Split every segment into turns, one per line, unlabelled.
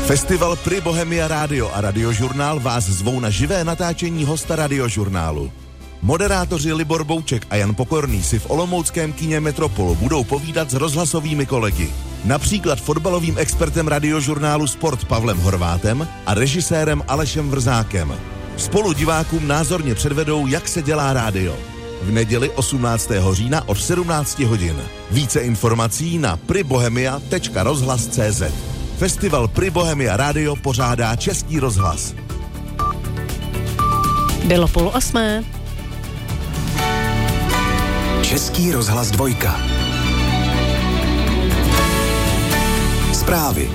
Festival Pri Bohemia Rádio a Radiožurnál vás zvou na živé natáčení hosta Radiožurnálu. Moderátoři Libor Bouček a Jan Pokorný si v olomouckém kině Metropolu budou povídat s rozhlasovými kolegy. Například fotbalovým expertem Radiožurnálu Sport Pavlem Horvátem a režisérem Alešem Vrzákem. Spolu divákům názorně předvedou, jak se dělá rádio. V neděli 18. října od 17 hodin. Více informací na pribohemia.rozhlas.cz. Festival Pri Bohemia Rádio pořádá Český rozhlas.
Bylo 7:30.
Český rozhlas 2. Zprávy.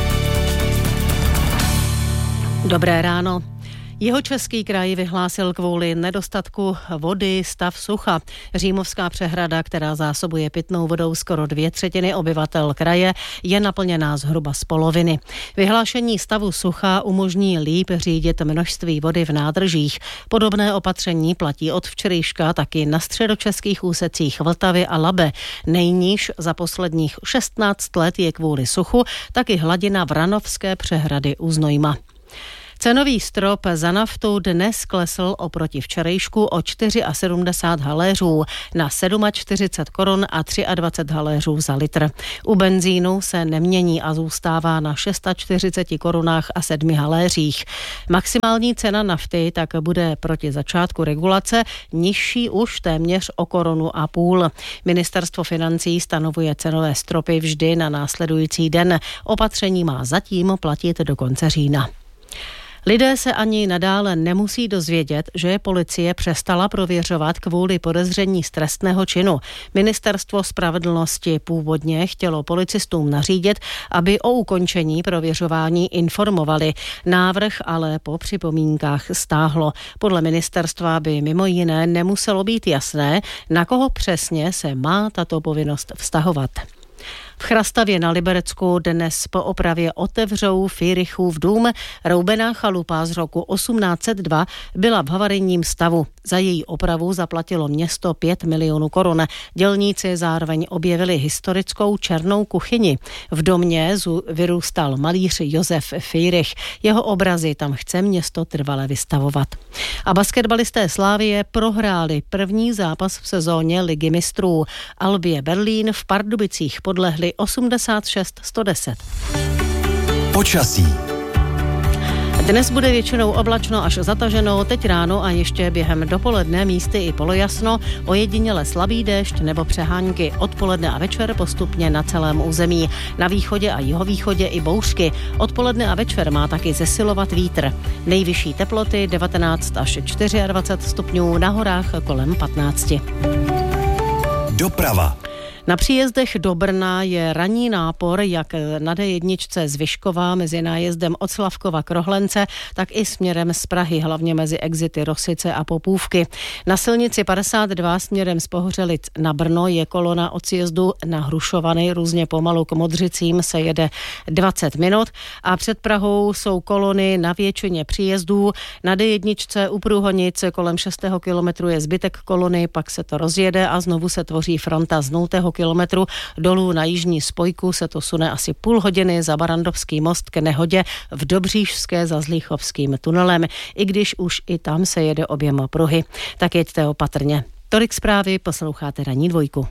Dobré ráno. Jihočeský kraj vyhlásil kvůli nedostatku vody stav sucha. Římovská přehrada, která zásobuje pitnou vodou skoro 2/3 obyvatel kraje, je naplněná zhruba z poloviny. Vyhlášení stavu sucha umožní líp řídit množství vody v nádržích. Podobné opatření platí od včerejška taky na středočeských úsecích Vltavy a Labe. Nejníž za posledních 16 let je kvůli suchu taky hladina Vranovské přehrady u Znojma. Cenový strop za naftu dnes klesl oproti včerejšku o 74 haléřů na 47 korun a 23 haléřů za litr. U benzínu se nemění a zůstává na 640 korunách a 7 haléřích. Maximální cena nafty tak bude proti začátku regulace nižší už téměř o 1,5 koruny. Ministerstvo financí stanovuje cenové stropy vždy na následující den. Opatření má zatím platit do konce října. Lidé se ani nadále nemusí dozvědět, že policie přestala prověřovat kvůli podezření z trestného činu. Ministerstvo spravedlnosti původně chtělo policistům nařídit, aby o ukončení prověřování informovali. Návrh ale po připomínkách stáhlo. Podle ministerstva by mimo jiné nemuselo být jasné, na koho přesně se má tato povinnost vztahovat. V Chrastavě na Liberecku dnes po opravě otevřou Fýrychův dům. Roubená chalupa z roku 1802 byla v havarijním stavu. Za její opravu zaplatilo město 5 milionů korun. Dělníci zároveň objevili historickou černou kuchyni. V domě vyrůstal malíř Josef Fýrych. Jeho obrazy tam chce město trvale vystavovat. A basketbalisté Slavie prohráli první zápas v sezóně Ligy mistrů. Albě Berlín v Pardubicích podlehli 86-110.
Počasí.
Dnes bude většinou oblačno až zataženo, teď ráno a ještě během dopoledne místy i polojasno, ojediněle slabý déšť nebo přehánky, odpoledne a večer postupně na celém území. Na východě a jihovýchodě i bouřky. Odpoledne a večer má taky zesilovat vítr. Nejvyšší teploty 19 až 24 stupňů, na horách kolem 15.
Doprava.
Na příjezdech do Brna je ranní nápor jak na D1 z Vyškova mezi nájezdem od Slavkova k Rohlence, tak i směrem z Prahy, hlavně mezi exity Rosice a Popůvky. Na silnici 52 směrem z Pohořelic na Brno je kolona od sjezdu na Hrušovany, různě pomalu k Modřicím se jede 20 minut a před Prahou jsou kolony na většině příjezdů. Na D1 u Průhonic kolem 6. kilometru je zbytek kolony, pak se to rozjede a znovu se tvoří fronta z 0. kilometru. Dolů na jižní spojku se to sune asi půl hodiny za Barandovský most k nehodě v Dobříšské za Zlíchovským tunelem, i když už i tam se jede oběma pruhy. Tak jeďte opatrně. Tolik zprávy, posloucháte Ranní dvojku.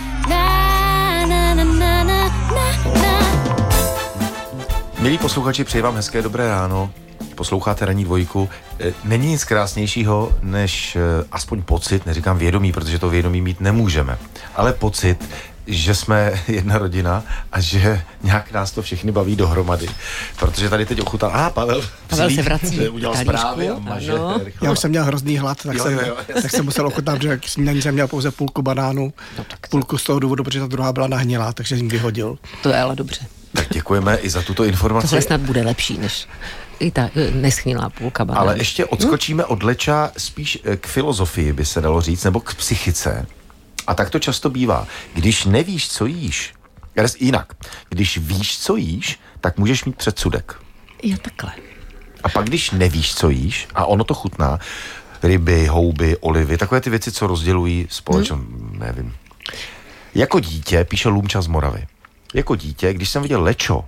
Milí posluchači, přeji vám hezké dobré ráno. Posloucháte Ranní dvojku. Není nic krásnějšího, než aspoň pocit, neříkám vědomí, protože to vědomí mít nemůžeme, ale pocit, že jsme jedna rodina a že nějak nás to všechny baví dohromady. Protože tady teď ochutal. Pavel
se vrací.
Udělal zprávy a maže.
Já už jsem měl hrozný hlad, tak jsem musel ochutnat, že snídaní jsem měl pouze půlku banánů, půlku z toho důvodu, protože ta druhá byla nahnilá, takže jsem vyhodil.
To je ale dobře.
Tak děkujeme i za tuto informaci.
To snad bude lepší, než i ta neschnilá půlka banánů.
Ale ještě odskočíme od leča spíš k filozofii, by se dalo říct, nebo k psychice. A tak to často bývá. Když nevíš, co jíš, jinak, když víš, co jíš, tak můžeš mít předsudek.
Jo, takhle.
A pak, když nevíš, co jíš, a ono to chutná, ryby, houby, olivy, takové ty věci, co rozdělují společnost, nevím. Jako dítě, píše Lumča z Moravy, jako dítě, když jsem viděl lečo,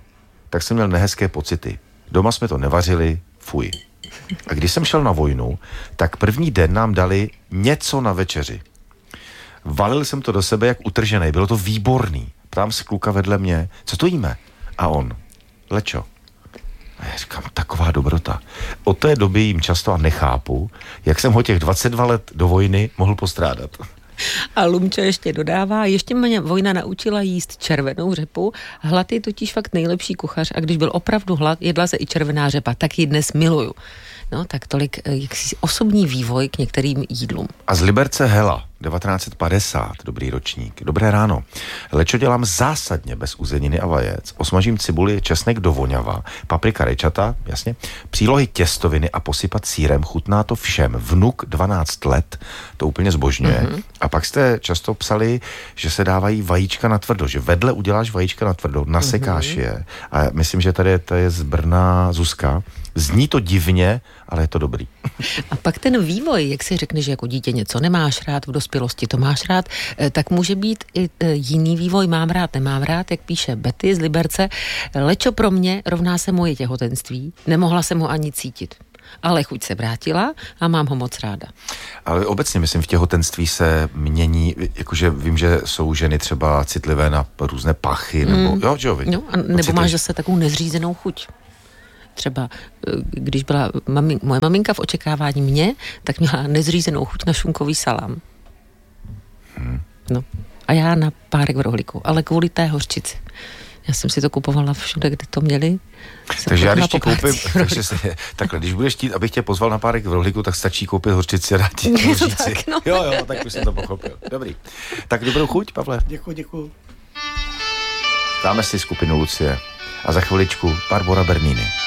tak jsem měl nehezké pocity. Doma jsme to nevařili, fuj. A když jsem šel na vojnu, tak první den nám dali něco na večeři. Valil jsem to do sebe jak utržený, bylo to výborný. Ptám se kluka vedle mě, co to jíme? A on, lečo. A já říkám, taková dobrota. Od té doby jim často a nechápu, jak jsem ho těch 22 let do vojny mohl postrádat.
A Lumča ještě dodává, ještě mě vojna naučila jíst červenou řepu. Hlad je totiž fakt nejlepší kuchař a když byl opravdu hlad, jedla se i červená řepa, tak ji dnes miluju. No, tak tolik jaksi osobní vývoj k některým jídlům.
A z Liberce Hela, 1950, dobrý ročník. Dobré ráno. Lečo dělám zásadně bez uzeniny a vajec. Osmažím cibuli, česnek do voňava, paprika rajčata, jasně, přílohy těstoviny a posypat sýrem. Chutná to všem. Vnuk 12 let to úplně zbožňuje. A pak jste často psali, že se dávají vajíčka na tvrdo, že vedle uděláš vajíčka na tvrdo, nasekáš je. A myslím, že tady to je z Brna Zuzka. Zní to divně, ale je to dobrý.
A pak ten vývoj, jak si řekneš, že jako dítě něco nemáš rád, v dospělosti to máš rád, tak může být i jiný vývoj, mám rád, nemám rád, jak píše Betty z Liberce. Lečo pro mě rovná se moje těhotenství, nemohla jsem ho ani cítit. Ale chuť se vrátila a mám ho moc ráda.
Ale obecně, myslím, v těhotenství se mění, jakože vím, že jsou ženy třeba citlivé na různé pachy, nebo
nebo máš zase takovou nezřízenou chuť. Třeba, když byla moje maminka v očekávání mě, tak měla nezřízenou chuť na šunkový salám. No. A já na párek v rohlíku, ale kvůli té hořčici. Já jsem si to kupovala všude, kde to měli.
Takže já když ti koupím, takhle, když budeš chtít, abych tě pozval na párek v rohlíku, tak stačí koupit hořčici a dát ti hořčici.
Tak, no.
Jo, tak už jsem to pochopil. Dobrý. Tak dobrou chuť, Pavle.
Děkuji.
Dáme si skupinu Lucie a za chviličku Barbora Bernini.